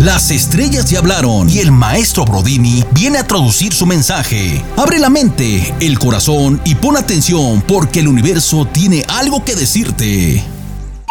Las estrellas ya hablaron y el maestro Brodini viene a traducir su mensaje. Abre la mente, el corazón y pon atención porque el universo tiene algo que decirte.